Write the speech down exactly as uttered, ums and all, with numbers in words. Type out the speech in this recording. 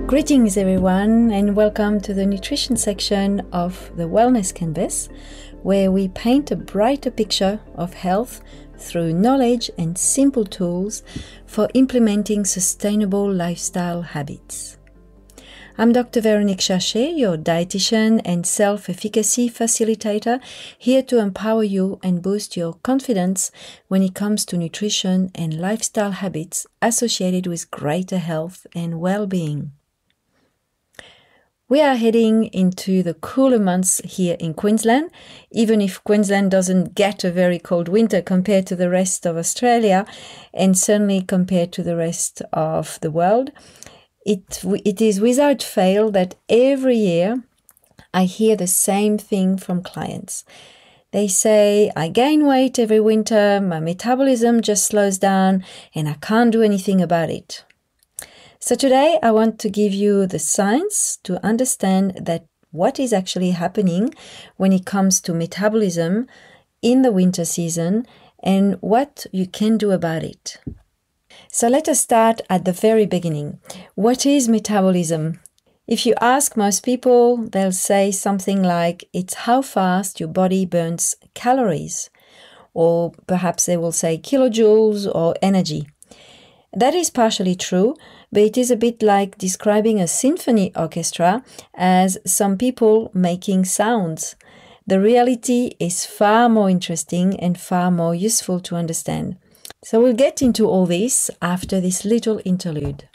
Greetings everyone, and welcome to the nutrition section of the Wellness Canvas, where we paint a brighter picture of health through knowledge and simple tools for implementing sustainable lifestyle habits. I'm Doctor Véronique Cherchet, your dietitian and self-efficacy facilitator, here to empower you and boost your confidence when it comes to nutrition and lifestyle habits associated with greater health and well-being. We are heading into the cooler months here in Queensland, even if Queensland doesn't get a very cold winter compared to the rest of Australia, and certainly compared to the rest of the world. It, it is without fail that every year I hear the same thing from clients. They say, I gain weight every winter, my metabolism just slows down, and I can't do anything about it. So today I want to give you the science to understand that what is actually happening when it comes to metabolism in the winter season and what you can do about it. So let us start at the very beginning. What is metabolism? If you ask most people, they'll say something like it's how fast your body burns calories, or perhaps they will say kilojoules or energy. That is partially true, but it is a bit like describing a symphony orchestra as some people making sounds. The reality is far more interesting and far more useful to understand. So we'll get into all this after this little interlude.